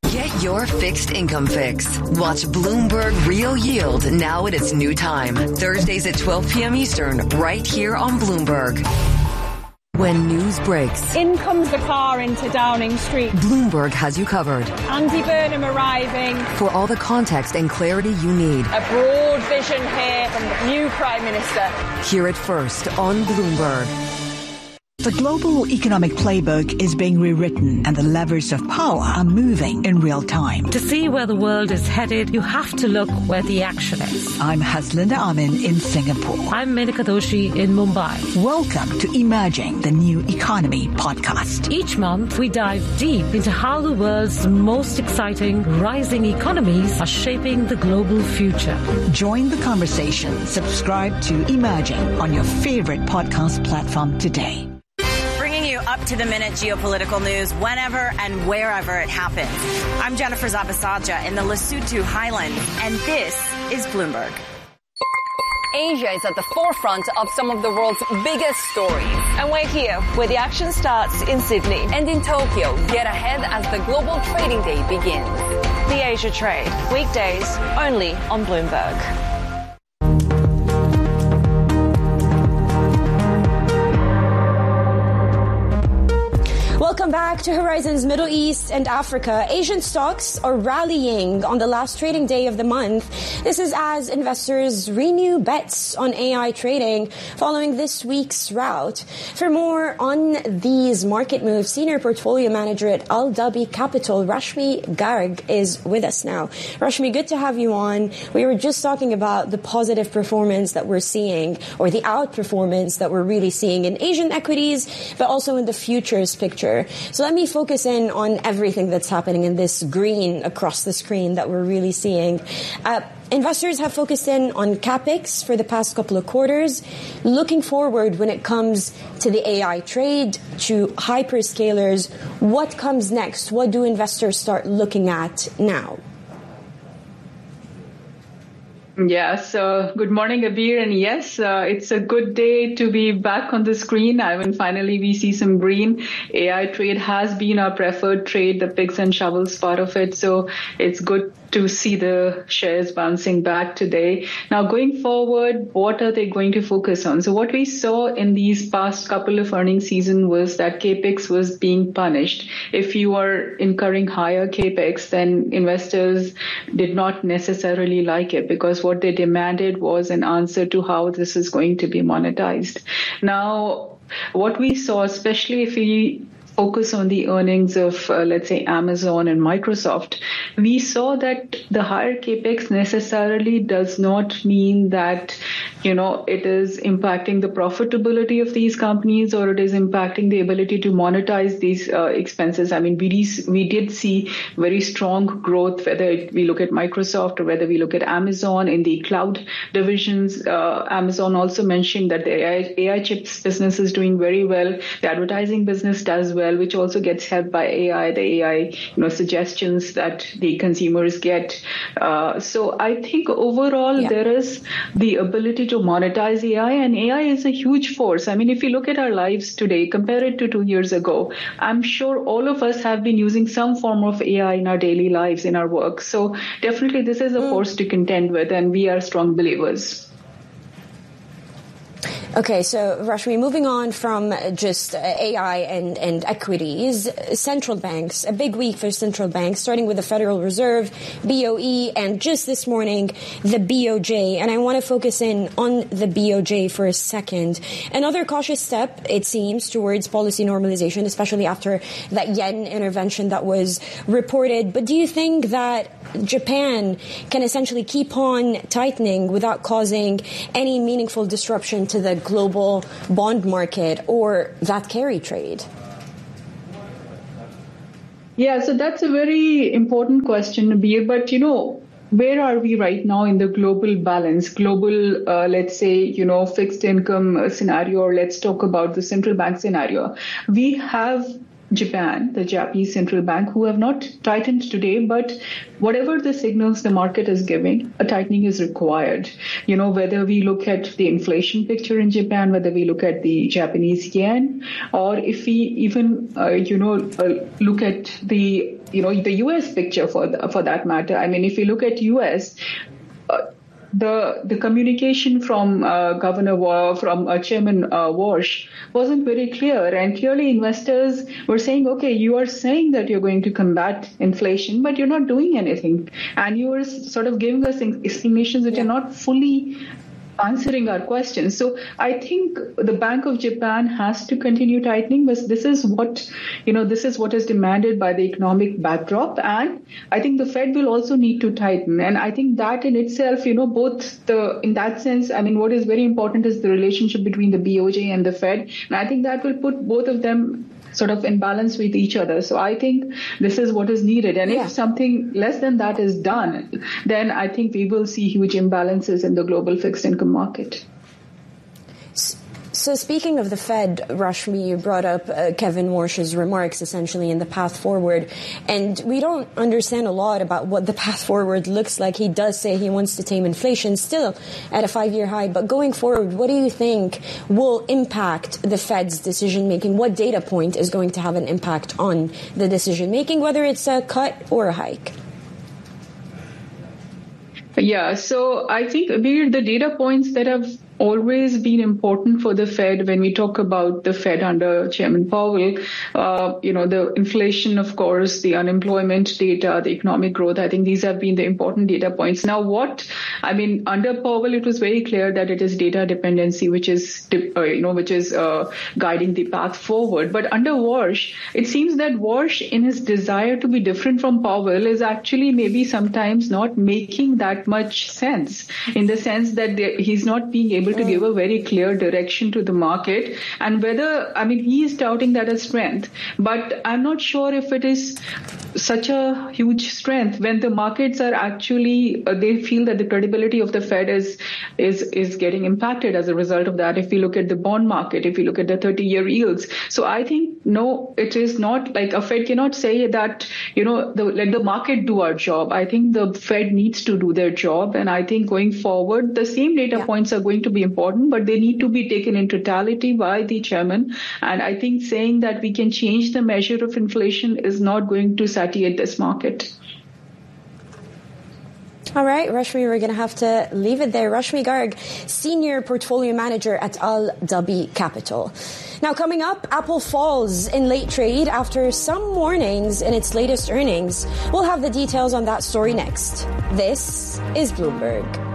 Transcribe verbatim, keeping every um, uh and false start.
Get your fixed income fix. Watch Bloomberg Real Yield now at its new time. Thursdays at twelve p.m. Eastern, right here on Bloomberg. When news breaks, in comes the car into Downing Street. Bloomberg has you covered. Andy Burnham arriving. For all the context and clarity you need. A broad vision here from the new Prime Minister. Hear it first on Bloomberg. The global economic playbook is being rewritten and the levers of power are moving in real time. To see where the world is headed, you have to look where the action is. I'm Haslinda Amin in Singapore. I'm Menika Doshi in Mumbai. Welcome to Emerging the New Economy podcast. Each month, we dive deep into how the world's most exciting rising economies are shaping the global future. Join the conversation. Subscribe to Emerging on your favorite podcast platform today. Up to the minute geopolitical news whenever and wherever it happens. I'm Jennifer Zabasaja in the Lesotho Highlands, and this is Bloomberg. Asia is at the forefront of some of the world's biggest stories. And we're here where the action starts in Sydney. And in Tokyo, get ahead as the global trading day begins. The Asia Trade, weekdays only on Bloomberg. Welcome back to Horizons Middle East and Africa. Asian stocks are rallying on the last trading day of the month. This is as investors renew bets on A I trading following this week's rout. For more on these market moves, Senior Portfolio Manager at Al Dhabi Capital, Rashmi Garg, is with us now. Rashmi, good to have you on. We were just talking about the positive performance that we're seeing, or the outperformance that we're really seeing in Asian equities, but also in the futures picture. So let me focus in on everything that's happening in this green across the screen that we're really seeing. Uh, investors have focused in on CapEx for the past couple of quarters. Looking forward when it comes to the A I trade, to hyperscalers, what comes next? What do investors start looking at now? Yes, uh, good morning, Abir. And yes, uh, it's a good day to be back on the screen. I mean, finally, we see some green. A I trade has been our preferred trade, the picks and shovels part of it. So it's good to see the shares bouncing back today. Now, going forward, what are they going to focus on? So what we saw in these past couple of earnings season was that CAPEX was being punished. If you are incurring higher CAPEX, then investors did not necessarily like it, because what they demanded was an answer to how this is going to be monetized. Now, what we saw, especially if we focus on the earnings of, uh, let's say, Amazon and Microsoft, we saw that the higher CAPEX necessarily does not mean that, you know, it is impacting the profitability of these companies, or it is impacting the ability to monetize these uh, expenses. I mean, we, we did see very strong growth, whether it, we look at Microsoft or whether we look at Amazon in the cloud divisions. Uh, Amazon also mentioned that the A I, A I chips business is doing very well. The advertising business does well, which also gets helped by A I, the A I, you know, suggestions that the consumers get. Uh, so I think overall yeah. there is the ability to monetize A I, and A I is a huge force. I mean, if you look at our lives today, compare it to two years ago, I'm sure all of us have been using some form of A I in our daily lives, in our work. So definitely this is a mm. force to contend with, and we are strong believers. Okay, so Rashmi, moving on from just A I and, and equities, central banks, a big week for central banks, starting with the Federal Reserve, B O E, and just this morning, the B O J. And I want to focus in on the B O J for a second. Another cautious step, it seems, towards policy normalization, especially after that yen intervention that was reported. But do you think that Japan can essentially keep on tightening without causing any meaningful disruption to the global bond market or that carry trade? Yeah, so that's a very important question, Nabir. But, you know, where are we right now in the global balance, global, uh, let's say, you know, fixed income scenario, or let's talk about the central bank scenario? We have Japan, the Japanese central bank, who have not tightened today, but whatever the signals the market is giving, a tightening is required. You know, whether we look at the inflation picture in Japan, whether we look at the Japanese yen, or if we even, uh, you know, uh, look at the, you know, the U S picture for the, for that matter. I mean, if you look at U S, uh, The the communication from uh, Governor Wa, from uh, Chairman uh, Walsh wasn't very clear, and clearly investors were saying, okay, you are saying that you're going to combat inflation, but you're not doing anything, and you are sort of giving us explanations that yeah. are not fully answering our questions. So I think the Bank of Japan has to continue tightening, but this is what, you know, this is what is demanded by the economic backdrop. And I think the Fed will also need to tighten. And I think that in itself, you know, both the, in that sense, I mean, what is very important is the relationship between the B O J and the Fed. And I think that will put both of them sort of in balance with each other. So I think this is what is needed. And yeah. if something less than that is done, then I think we will see huge imbalances in the global fixed income market. So speaking of the Fed, Rashmi, you brought up uh, Kevin Warsh's remarks essentially in the path forward. And we don't understand a lot about what the path forward looks like. He does say he wants to tame inflation still at a five-year high. But going forward, what do you think will impact the Fed's decision-making? What data point is going to have an impact on the decision-making, whether it's a cut or a hike? Yeah, so I think, Abir, the data points that have always been important for the Fed when we talk about the Fed under Chairman Powell, uh, you know, the inflation, of course, the unemployment data, the economic growth, I think these have been the important data points. Now, what, I mean, under Powell, it was very clear that it is data dependency, which is, uh, you know, which is uh, guiding the path forward. But under Warsh, it seems that Warsh, in his desire to be different from Powell, is actually maybe sometimes not making that much sense, in the sense that they, he's not being able to give a very clear direction to the market. And whether, I mean, he is touting that as strength, but I'm not sure if it is such a huge strength when the markets are actually, uh, they feel that the credibility of the Fed is, is, is getting impacted as a result of that. If we look at the bond market, if we look at the thirty-year yields. So I think, no, it is not like a Fed cannot say that, you know, the, let the market do our job. I think the Fed needs to do their job. And I think going forward, the same data yeah. points are going to be important, but they need to be taken in totality by the chairman. And I think saying that we can change the measure of inflation is not going to satiate this market. All right, Rashmi, we're going to have to leave it there. Rashmi Garg, Senior Portfolio Manager at Al Dhabi Capital. Now, coming up, Apple falls in late trade after some warnings in its latest earnings. We'll have the details on that story next. This is Bloomberg.